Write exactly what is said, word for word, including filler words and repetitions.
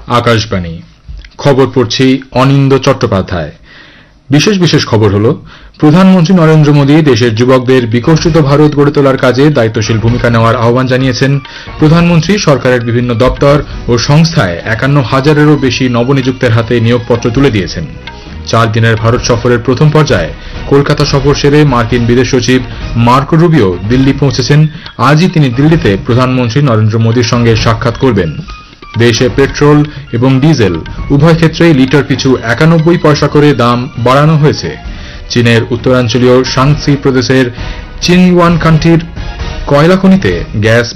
আকাশবাণী খবর পড়ছি অনিন্দ চট্টোপাধ্যায়। বিশেষ বিশেষ খবর হল, প্রধানমন্ত্রী নরেন্দ্র মোদী দেশের যুবকদের বিকশিত ভারত গড়ে তোলার কাজে দায়িত্বশীল ভূমিকা নেওয়ার আহ্বান জানিয়েছেন। প্রধানমন্ত্রী সরকারের বিভিন্ন দপ্তর ও সংস্থায় একান্ন হাজারেরও বেশি নবনিযুক্তের হাতে নিয়োগপত্র তুলে দিয়েছেন। চার দিনের ভারত সফরের প্রথম পর্যায়ে কলকাতা সফর সেরে মার্কিন বিদেশ সচিব মার্কো রুবিও দিল্লি পৌঁছেছেন। আজই তিনি দিল্লিতে প্রধানমন্ত্রী নরেন্দ্র মোদীর সঙ্গে সাক্ষাৎ করবেন। দেশে পেট্রোল এবং ডিজেল উভয় ক্ষেত্রেই লিটার পিছু একানব্বই পয়সা করে দাম বাড়ানো হয়েছে। চীনের উত্তরাঞ্চলীয় শাংসি প্রদেশের চিনওয়ান কান্ট্রির কয়লা খনিতে গ্যাস